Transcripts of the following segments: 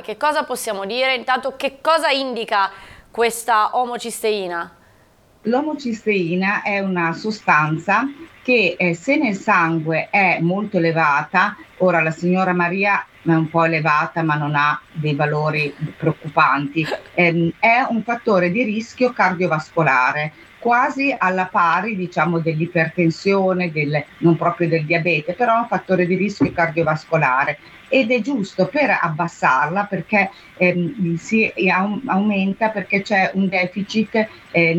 che cosa possiamo dire? Intanto, che cosa indica questa omocisteina? L'omocisteina è una sostanza che se nel sangue è molto elevata, ora la signora Maria è un po' elevata ma non ha dei valori preoccupanti, è un fattore di rischio cardiovascolare, quasi alla pari diciamo dell'ipertensione, non proprio del diabete, però è un fattore di rischio cardiovascolare ed è giusto per abbassarla perché si aumenta perché c'è un deficit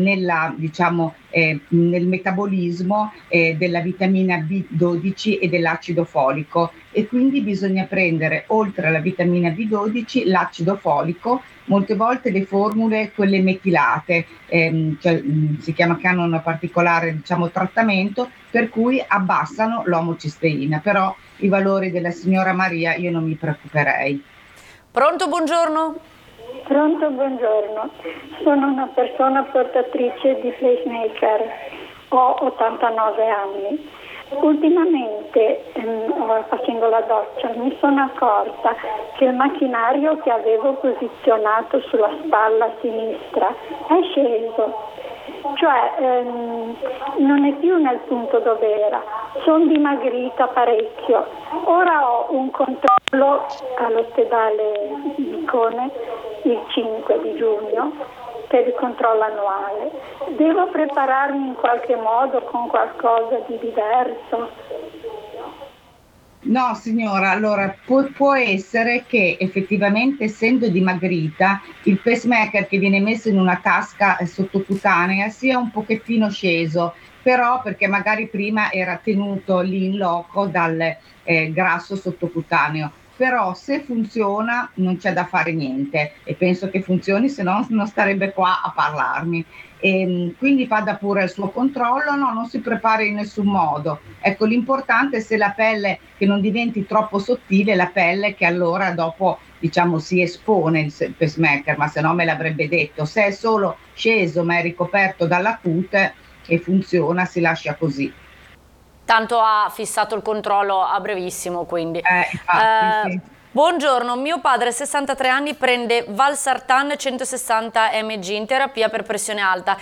nel metabolismo della vitamina B12 e dell'acido folico e quindi bisogna prendere oltre alla vitamina B12 l'acido folico, molte volte le formule quelle metilate, si chiama che hanno un particolare diciamo, trattamento per cui abbassano l'omocisteina, però i valori della signora Maria io non mi preoccuperei. Pronto, buongiorno? Pronto, buongiorno. Sono una persona portatrice di pacemaker, ho 89 anni. Ultimamente, facendo la doccia, mi sono accorta che il macchinario che avevo posizionato sulla spalla sinistra è sceso. Cioè non è più nel punto dove era, sono dimagrita parecchio. Ora ho un controllo all'ospedale di Cone il 5 di giugno per il controllo annuale. Devo prepararmi in qualche modo con qualcosa di diverso? No signora, allora può essere che effettivamente essendo dimagrita il pacemaker che viene messo in una tasca sottocutanea sia un pochettino sceso, però perché magari prima era tenuto lì in loco dal grasso sottocutaneo. Però se funziona non c'è da fare niente e penso che funzioni, se no non starebbe qua a parlarmi. Quindi vada pure al suo controllo, no, non si prepari in nessun modo. Ecco, l'importante è se la pelle che non diventi troppo sottile, la pelle che allora dopo diciamo si espone il pacemaker, ma se no me l'avrebbe detto. Se è solo sceso ma è ricoperto dalla cute e funziona, si lascia così. Tanto ha fissato il controllo a brevissimo, quindi. Infatti, sì. Buongiorno, mio padre 63 anni prende Valsartan 160 mg in terapia per pressione alta.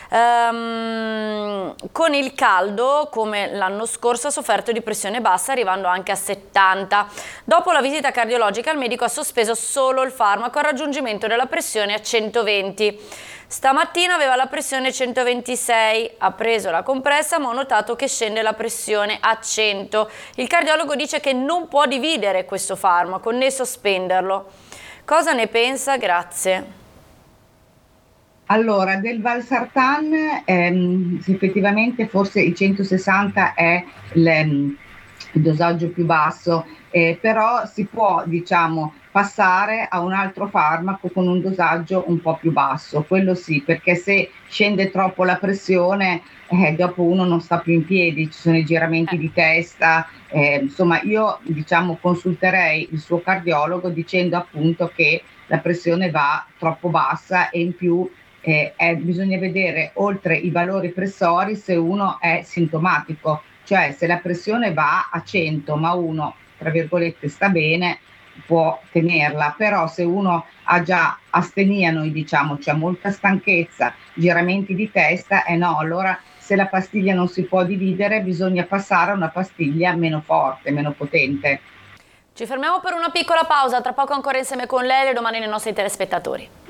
Con il caldo, come l'anno scorso, ha sofferto di pressione bassa arrivando anche a 70. Dopo la visita cardiologica il medico ha sospeso solo il farmaco al raggiungimento della pressione a 120. Stamattina aveva la pressione 126, ha preso la compressa ma ho notato che scende la pressione a 100. Il cardiologo dice che non può dividere questo farmaco né sospenderlo. Cosa ne pensa? Grazie. Allora, del Valsartan effettivamente forse il 160 è il dosaggio più basso, però si può diciamo passare a un altro farmaco con un dosaggio un po' più basso, quello sì, perché se scende troppo la pressione dopo uno non sta più in piedi, ci sono i giramenti di testa, insomma io diciamo consulterei il suo cardiologo dicendo appunto che la pressione va troppo bassa e in più bisogna vedere oltre i valori pressori se uno è sintomatico, cioè se la pressione va a 100 ma uno tra virgolette sta bene può tenerla, però se uno ha già astenia, noi diciamo, c'è molta stanchezza, giramenti di testa, no, allora se la pastiglia non si può dividere bisogna passare a una pastiglia meno forte, meno potente. Ci fermiamo per una piccola pausa, tra poco ancora insieme con lei e domani nei nostri telespettatori.